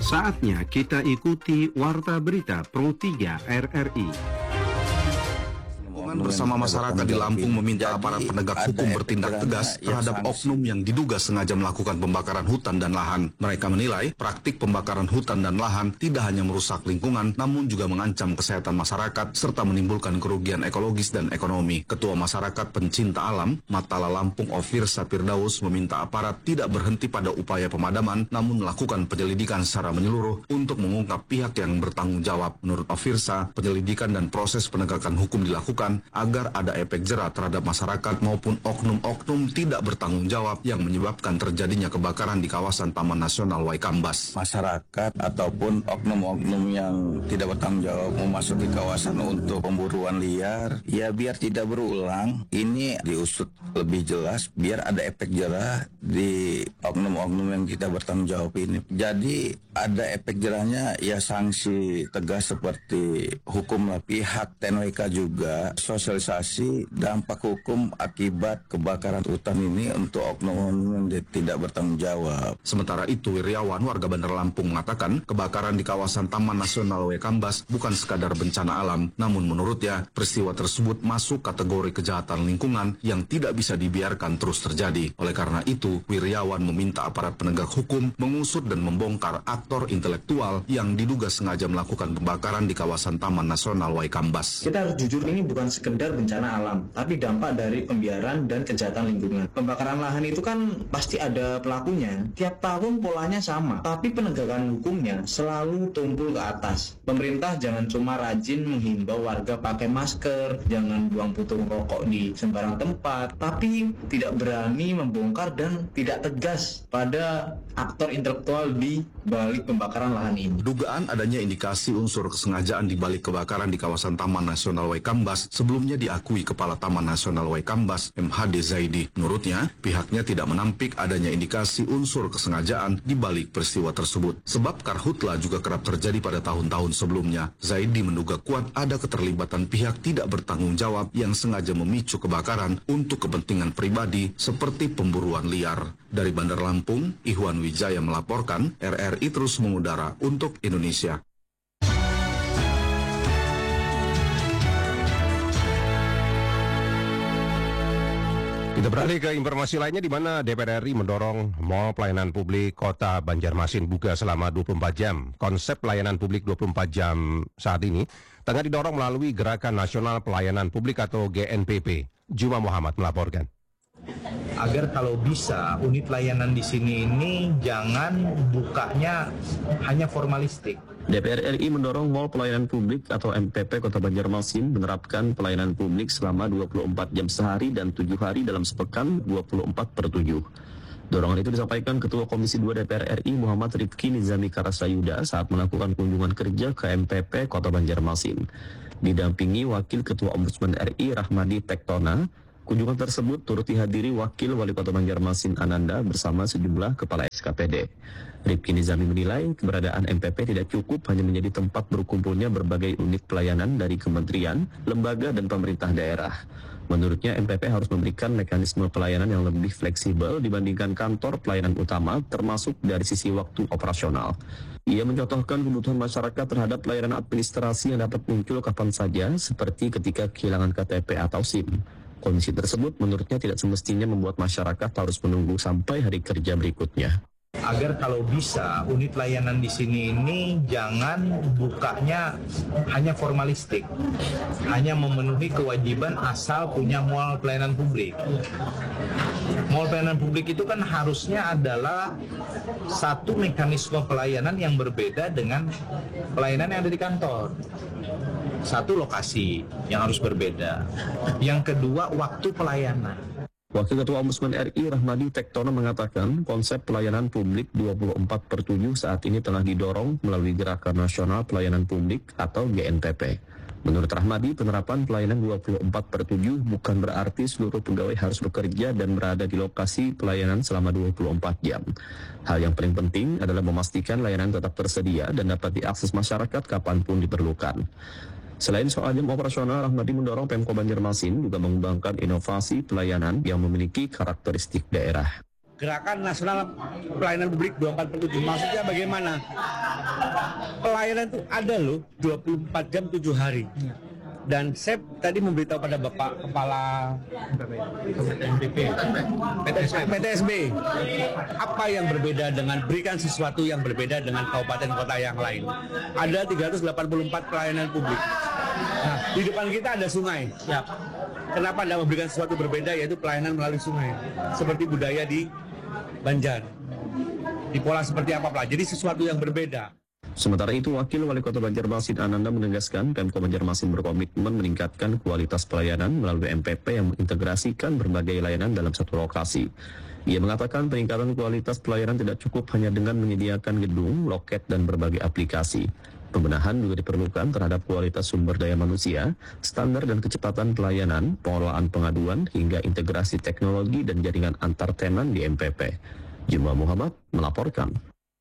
Saatnya kita ikuti Warta Berita Pro 3 RRI. Bersama masyarakat di Lampung meminta aparat penegak hukum bertindak tegas terhadap oknum yang diduga sengaja melakukan pembakaran hutan dan lahan. Mereka menilai praktik pembakaran hutan dan lahan tidak hanya merusak lingkungan, namun juga mengancam kesehatan masyarakat serta menimbulkan kerugian ekologis dan ekonomi. Ketua Masyarakat Pencinta Alam, Matala Lampung Ofirsa Firdaus meminta aparat tidak berhenti pada upaya pemadaman, namun melakukan penyelidikan secara menyeluruh untuk mengungkap pihak yang bertanggung jawab. Menurut Ofirsa, penyelidikan dan proses penegakan hukum dilakukan agar ada efek jera terhadap masyarakat maupun oknum-oknum tidak bertanggung jawab yang menyebabkan terjadinya kebakaran di kawasan Taman Nasional Waikambas. Masyarakat ataupun oknum-oknum yang tidak bertanggung jawab memasuki kawasan untuk pemburuan liar, ya biar tidak berulang, ini diusut lebih jelas biar ada efek jera di oknum-oknum yang tidak bertanggung jawab ini. Jadi ada efek jerahnya, ya sanksi tegas seperti hukum pihak TNWK juga sosialisasi dampak hukum akibat kebakaran hutan ini untuk oknum yang tidak bertanggung jawab. Sementara itu, Wiryawan, warga Bandar Lampung, mengatakan kebakaran di kawasan Taman Nasional Waikambas bukan sekadar bencana alam, namun menurutnya peristiwa tersebut masuk kategori kejahatan lingkungan yang tidak bisa dibiarkan terus terjadi. Oleh karena itu, Wiryawan meminta aparat penegak hukum mengusut dan membongkar aktor intelektual yang diduga sengaja melakukan pembakaran di kawasan Taman Nasional Waikambas. Kita harus jujur, ini bukan sekedar bencana alam, tapi dampak dari pembiaran dan kejahatan lingkungan. Pembakaran lahan itu kan pasti ada pelakunya. Tiap tahun polanya sama, tapi penegakan hukumnya selalu tumpul ke atas. Pemerintah jangan cuma rajin menghimbau warga pakai masker, jangan buang putung rokok di sembarang tempat, tapi tidak berani membongkar dan tidak tegas pada aktor intelektual di balik pembakaran lahan ini. Dugaan adanya indikasi unsur kesengajaan di balik kebakaran di kawasan Taman Nasional Waikambas sebelumnya diakui Kepala Taman Nasional Waikambas, MHD Zaidi. Menurutnya, pihaknya tidak menampik adanya indikasi unsur kesengajaan di balik peristiwa tersebut. Sebab karhutla juga kerap terjadi pada tahun-tahun sebelumnya. Zaidi menduga kuat ada keterlibatan pihak tidak bertanggung jawab yang sengaja memicu kebakaran untuk kepentingan pribadi seperti pemburuan liar. Dari Bandar Lampung, Ihwan Wijaya melaporkan, RRI terus mengudara untuk Indonesia. Kita beralih ke informasi lainnya, di mana DPR RI mendorong Mall Pelayanan Publik Kota Banjarmasin buka selama 24 jam. Konsep pelayanan publik 24 jam saat ini tengah didorong melalui Gerakan Nasional Pelayanan Publik atau GNPP. Juma Muhammad melaporkan. Agar kalau bisa unit layanan di sini ini jangan bukanya hanya formalistik. DPR RI mendorong Mall Pelayanan Publik atau MPP Kota Banjarmasin menerapkan pelayanan publik selama 24 jam sehari dan 7 hari dalam sepekan 24/7. Dorongan itu disampaikan Ketua Komisi 2 DPR RI Muhammad Rifki Nizami Karasayuda saat melakukan kunjungan kerja ke MPP Kota Banjarmasin. Didampingi Wakil Ketua Ombudsman RI Rahmadi Tektona, kunjungan tersebut turut dihadiri Wakil Wali Kota Banjarmasin Ananda bersama sejumlah Kepala SKPD. Rifki Nizami menilai keberadaan MPP tidak cukup hanya menjadi tempat berkumpulnya berbagai unit pelayanan dari kementerian, lembaga, dan pemerintah daerah. Menurutnya MPP harus memberikan mekanisme pelayanan yang lebih fleksibel dibandingkan kantor pelayanan utama, termasuk dari sisi waktu operasional. Ia mencontohkan kebutuhan masyarakat terhadap layanan administrasi yang dapat muncul kapan saja, seperti ketika kehilangan KTP atau SIM. Kondisi tersebut menurutnya tidak semestinya membuat masyarakat harus menunggu sampai hari kerja berikutnya. Agar kalau bisa unit layanan di sini ini jangan bukanya hanya formalistik, hanya memenuhi kewajiban asal punya mall pelayanan publik. Mall pelayanan publik itu kan harusnya adalah satu mekanisme pelayanan yang berbeda dengan pelayanan yang ada di kantor. Satu, lokasi yang harus berbeda. Yang kedua, waktu pelayanan. Wakil Ketua Ombudsman RI Rahmadi Tektona mengatakan konsep pelayanan publik 24/7 saat ini telah didorong melalui Gerakan Nasional Pelayanan Publik atau GNPP. Menurut Rahmadi, penerapan pelayanan 24/7 bukan berarti seluruh pegawai harus bekerja dan berada di lokasi pelayanan selama 24 jam. Hal yang paling penting adalah memastikan layanan tetap tersedia dan dapat diakses masyarakat kapanpun diperlukan. Selain soal jam operasional, Rahmadi mendorong Pemko Banjarmasin juga mengembangkan inovasi pelayanan yang memiliki karakteristik daerah. Gerakan Nasional Pelayanan Publik 24/7. Maksudnya bagaimana? Pelayanan itu ada loh 24 jam 7 hari. Dan saya tadi memberitahu pada Bapak Kepala PTSB apa yang berbeda dengan berikan sesuatu yang berbeda dengan kabupaten kota yang lain. Ada 384 pelayanan publik. Nah, di depan kita ada sungai. Ya. Kenapa Anda memberikan sesuatu berbeda, yaitu pelayanan melalui sungai, seperti budaya di Banjar. Di pola seperti apa, Pak? Jadi sesuatu yang berbeda. Sementara itu, Wakil Wali Kota Banjarmasin Ananda menegaskan Pemkot Banjarmasin berkomitmen meningkatkan kualitas pelayanan melalui MPP yang mengintegrasikan berbagai layanan dalam satu lokasi. Ia mengatakan peningkatan kualitas pelayanan tidak cukup hanya dengan menyediakan gedung, loket, dan berbagai aplikasi. Pembenahan juga diperlukan terhadap kualitas sumber daya manusia, standar dan kecepatan pelayanan, pengelolaan pengaduan, hingga integrasi teknologi dan jaringan antar tenan di MPP. Jumlah Muhammad melaporkan.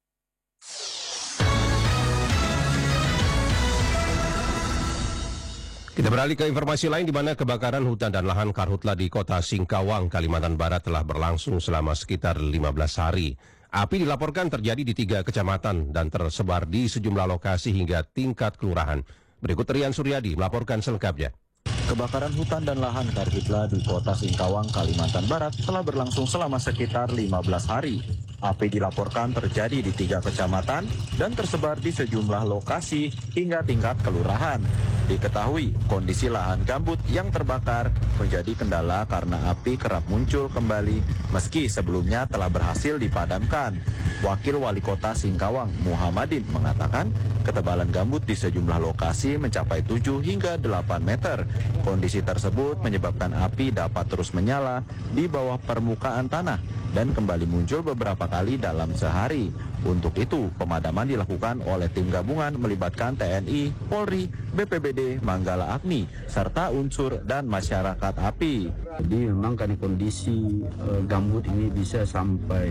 Kita beralih ke informasi lain di mana kebakaran hutan dan lahan karhutla di kota Singkawang, Kalimantan Barat telah berlangsung selama sekitar 15 hari. Api dilaporkan terjadi di 3 kecamatan dan tersebar di sejumlah lokasi hingga tingkat kelurahan. Berikut Rian Suryadi melaporkan selengkapnya. Kebakaran hutan dan lahan karhutla di kota Singkawang, Kalimantan Barat telah berlangsung selama sekitar 15 hari. Api dilaporkan terjadi di 3 kecamatan dan tersebar di sejumlah lokasi hingga tingkat kelurahan. Diketahui kondisi lahan gambut yang terbakar menjadi kendala karena api kerap muncul kembali meski sebelumnya telah berhasil dipadamkan. Wakil Wali Kota Singkawang Muhammadin mengatakan ketebalan gambut di sejumlah lokasi mencapai 7 hingga 8 meter. Kondisi tersebut menyebabkan api dapat terus menyala di bawah permukaan tanah dan kembali muncul beberapa kali dalam sehari. Untuk itu, pemadaman dilakukan oleh tim gabungan melibatkan TNI, Polri, BPBD, Manggala Agni, serta unsur dan masyarakat api. Jadi memang karena kondisi gambut ini bisa sampai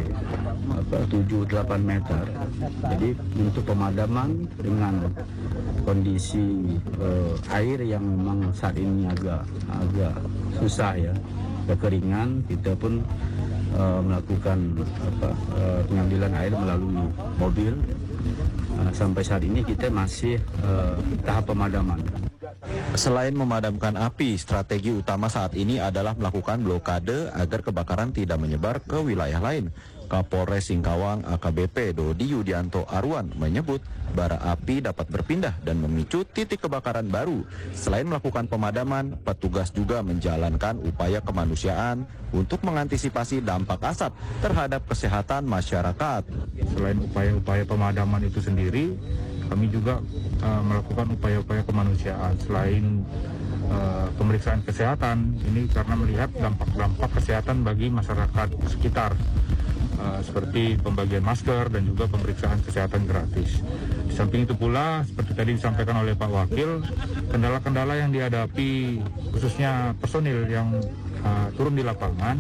7-8 meter. Jadi untuk pemadaman dengan kondisi air yang memang saat ini agak susah ya, kekeringan, kita pun melakukan pengambilan air melalui mobil. Sampai saat ini kita masih tahap pemadaman. Selain memadamkan api, strategi utama saat ini adalah melakukan blokade agar kebakaran tidak menyebar ke wilayah lain. Kapolres Singkawang AKBP Dodi Yudianto Arwan menyebut bara api dapat berpindah dan memicu titik kebakaran baru. Selain melakukan pemadaman, petugas juga menjalankan upaya kemanusiaan untuk mengantisipasi dampak asap terhadap kesehatan masyarakat. Selain upaya-upaya pemadaman itu sendiri, kami juga melakukan upaya-upaya kemanusiaan. Selain pemeriksaan kesehatan, ini karena melihat dampak-dampak kesehatan bagi masyarakat sekitar. Seperti pembagian masker dan juga pemeriksaan kesehatan gratis. Di samping itu pula, seperti tadi disampaikan oleh Pak Wakil, kendala-kendala yang dihadapi khususnya personil yang turun di lapangan,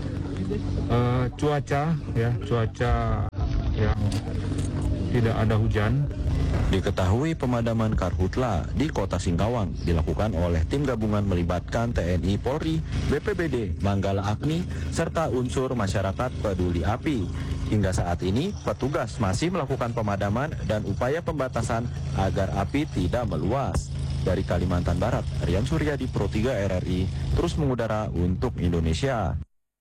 cuaca yang tidak ada hujan. Diketahui pemadaman karhutla di kota Singkawang dilakukan oleh tim gabungan melibatkan TNI, Polri, BPBD, Manggala Agni, serta unsur masyarakat peduli api. Hingga saat ini, petugas masih melakukan pemadaman dan upaya pembatasan agar api tidak meluas. Dari Kalimantan Barat, Rian Suryadi, Pro 3 RRI, terus mengudara untuk Indonesia.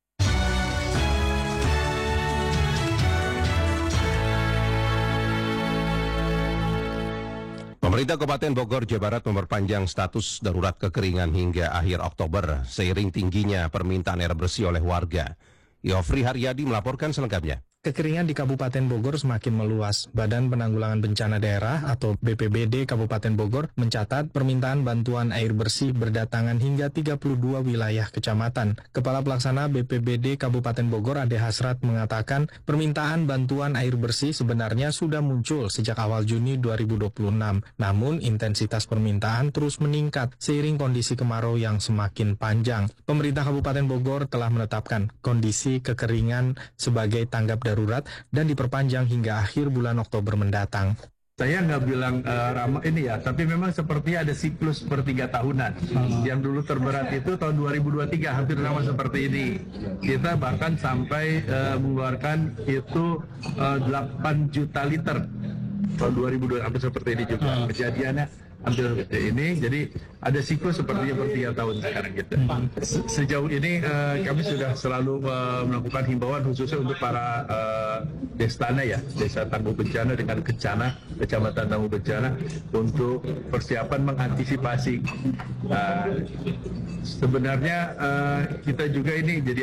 Pemerintah Kabupaten Bogor, Jawa Barat memperpanjang status darurat kekeringan hingga akhir Oktober seiring tingginya permintaan air bersih oleh warga. Yofri Haryadi melaporkan selengkapnya. Kekeringan di Kabupaten Bogor semakin meluas. Badan Penanggulangan Bencana Daerah atau BPBD Kabupaten Bogor mencatat permintaan bantuan air bersih berdatangan hingga 32 wilayah kecamatan. Kepala Pelaksana BPBD Kabupaten Bogor Ade Hasrat mengatakan permintaan bantuan air bersih sebenarnya sudah muncul sejak awal Juni 2026. Namun intensitas permintaan terus meningkat seiring kondisi kemarau yang semakin panjang. Pemerintah Kabupaten Bogor telah menetapkan kondisi kekeringan sebagai tanggap darurat dan diperpanjang hingga akhir bulan Oktober mendatang. saya nggak bilang ramah ini ya, tapi memang sepertinya ada siklus per 3 tahunan. Yang dulu terberat itu tahun 2023, hampir sama seperti ini. Kita bahkan sampai mengeluarkan itu 8 juta liter tahun 2002, hampir seperti ini juga. Kejadiannya hampir seperti ini, jadi ada siklus sepertinya per 3 tahun sekarang gitu. Sejauh ini kami sudah selalu melakukan himbauan khususnya untuk para destana ya, desa tangguh bencana dengan Kencana, kecamatan tangguh bencana, untuk persiapan mengantisipasi. Sebenarnya kita juga ini jadi